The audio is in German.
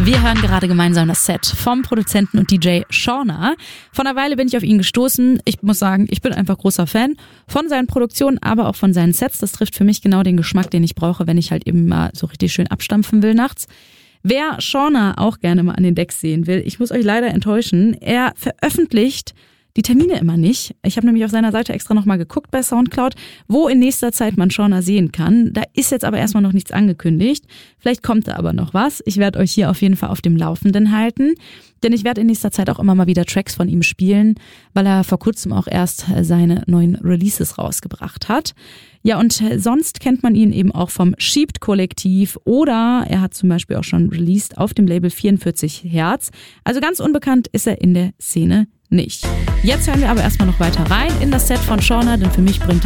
Wir hören gerade gemeinsam das Set vom Produzenten und DJ Shauna. Vor einer Weile bin ich auf ihn gestoßen. Ich muss sagen, ich bin einfach großer Fan von seinen Produktionen, aber auch von seinen Sets. Das trifft für mich genau den Geschmack, den ich brauche, wenn ich halt eben mal so richtig schön abstampfen will nachts. Wer Shauna auch gerne mal an den Decks sehen will, ich muss euch leider enttäuschen, er veröffentlicht die Termine immer nicht. Ich habe nämlich auf seiner Seite extra nochmal geguckt bei Soundcloud, wo in nächster Zeit man Shauna sehen kann. Da ist jetzt aber erstmal noch nichts angekündigt. Vielleicht kommt da aber noch was. Ich werde euch hier auf jeden Fall auf dem Laufenden halten, denn ich werde in nächster Zeit auch immer mal wieder Tracks von ihm spielen, weil er vor kurzem auch erst seine neuen Releases rausgebracht hat. Ja, und sonst kennt man ihn eben auch vom Sheept-Kollektiv oder er hat zum Beispiel auch schon released auf dem Label 44 Hertz. Also ganz unbekannt ist er in der Szene nicht. Jetzt hören wir aber erstmal noch weiter rein in das Set von Shauna, denn für mich bringt es